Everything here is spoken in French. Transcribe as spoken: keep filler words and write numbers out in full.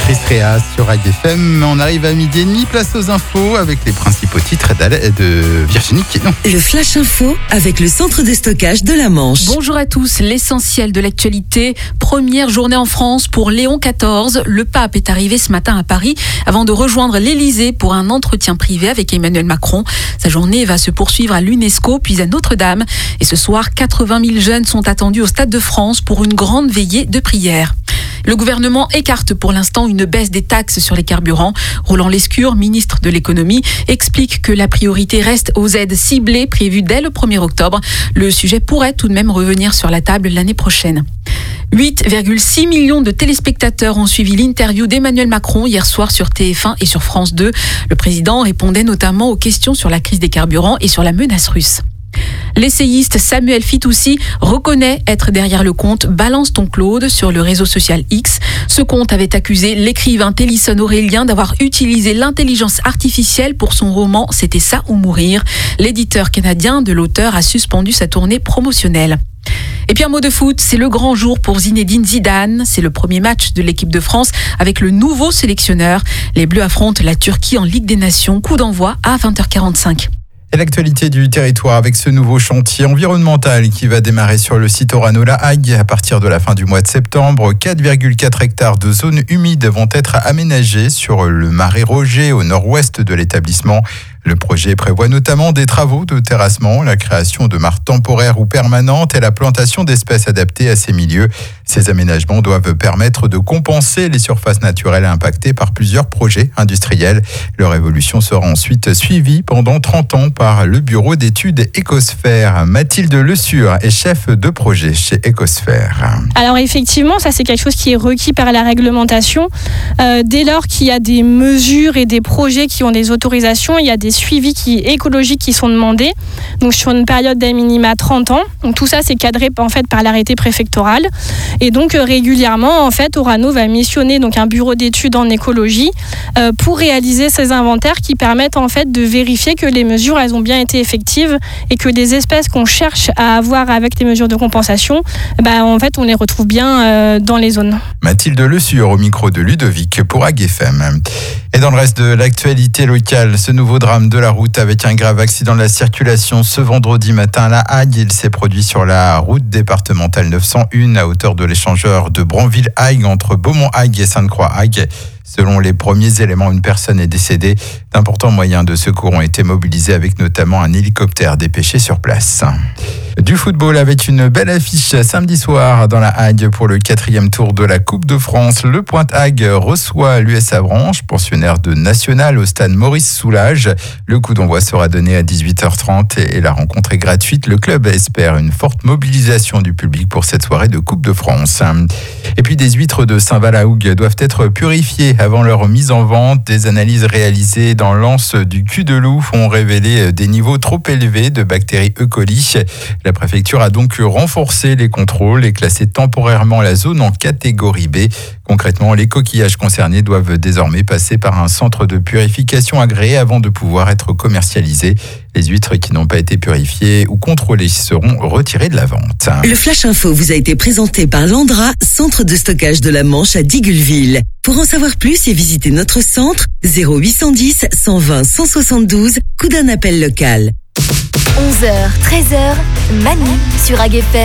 Chris Rea sur A G F M. On arrive à midi et demi, place aux infos avec les principaux titres de Virginie Quénon. Le Flash Info avec le centre de stockage de la Manche. Bonjour à tous, l'essentiel de l'actualité. Première journée en France pour Léon quatorze. Le pape est arrivé ce matin à Paris avant de rejoindre l'Élysée pour un entretien privé avec Emmanuel Macron. Sa journée va se poursuivre à l'UNESCO puis à Notre-Dame. Et ce soir, quatre-vingt mille jeunes sont attendus au Stade de France pour une grande veillée de prière. Le gouvernement écarte pour l'instant une baisse des taxes sur les carburants. Roland Lescure, ministre de l'économie, explique que la priorité reste aux aides ciblées prévues dès le premier octobre. Le sujet pourrait tout de même revenir sur la table l'année prochaine. huit virgule six millions de téléspectateurs ont suivi l'interview d'Emmanuel Macron hier soir sur T F un et sur France deux. Le président répondait notamment aux questions sur la crise des carburants et sur la menace russe. L'essayiste Samuel Fitoussi reconnaît être derrière le compte Balance ton Claude sur le réseau social X. Ce compte avait accusé l'écrivain Télisson Aurélien d'avoir utilisé l'intelligence artificielle pour son roman C'était ça ou mourir. L'éditeur canadien de l'auteur a suspendu sa tournée promotionnelle. Et puis un mot de foot, c'est le grand jour pour Zinedine Zidane. C'est le premier match de l'équipe de France avec le nouveau sélectionneur. Les Bleus affrontent la Turquie en Ligue des Nations. Coup d'envoi à vingt heures quarante-cinq. Et l'actualité du territoire avec ce nouveau chantier environnemental qui va démarrer sur le site Orano-La Hague à partir de la fin du mois de septembre. quatre virgule quatre hectares de zones humides vont être aménagés sur le marais Roger au nord-ouest de l'établissement. Le projet prévoit notamment des travaux de terrassement, la création de mares temporaires ou permanentes et la plantation d'espèces adaptées à ces milieux. Ces aménagements doivent permettre de compenser les surfaces naturelles impactées par plusieurs projets industriels. Leur évolution sera ensuite suivie pendant trente ans par le bureau d'études Écosphère. Mathilde Le Sur est chef de projet chez Écosphère. Alors effectivement, ça c'est quelque chose qui est requis par la réglementation. Euh, dès lors qu'il y a des mesures et des projets qui ont des autorisations, il y a des suivis qui, écologiques qui sont demandés, donc sur une période d'à minima trente ans. Donc tout ça c'est cadré en fait par l'arrêté préfectoral. Et donc euh, régulièrement en fait Orano va missionner donc un bureau d'études en écologie euh, pour réaliser ces inventaires qui permettent en fait de vérifier que les mesures elles ont bien été effectives et que les espèces qu'on cherche à avoir avec les mesures de compensation, bah, en fait on les retrouve bien euh, dans les zones. Mathilde Le Sur au micro de Ludovic pour A G F M. Et dans le reste de l'actualité locale, ce nouveau drame de la route avec un grave accident de la circulation ce vendredi matin à La Hague. Il s'est produit sur la route départementale neuf cent un à hauteur de l'échangeur de Branville-Hague entre Beaumont-Hague et Sainte-Croix-Hague. Selon les premiers éléments, une personne est décédée. D'importants moyens de secours ont été mobilisés avec notamment un hélicoptère dépêché sur place. Du football avec une belle affiche samedi soir dans la Hague pour le quatrième tour de la Coupe de France. Le Pointe-Hague reçoit l'U S Avranches, pensionnaire de National au stade Maurice Soulage. Le coup d'envoi sera donné à dix-huit heures trente et la rencontre est gratuite. Le club espère une forte mobilisation du public pour cette soirée de Coupe de France. Et puis des huîtres de Saint-Val-la-Hougue doivent être purifiées avant leur mise en vente. Des analyses réalisées dans l'anse du cul de loup ont révélé des niveaux trop élevés de bactéries E. coli. La préfecture a donc renforcé les contrôles et classé temporairement la zone en catégorie B. Concrètement, les coquillages concernés doivent désormais passer par un centre de purification agréé avant de pouvoir être commercialisés. Les huîtres qui n'ont pas été purifiées ou contrôlées seront retirées de la vente. Le Flash Info vous a été présenté par Landra, centre de stockage de la Manche à Digueulville. Pour en savoir plus et visiter notre centre, zéro huit cent dix, cent vingt, cent soixante-douze, coup d'un appel local. onze heures, treize heures, Manu sur A G F M.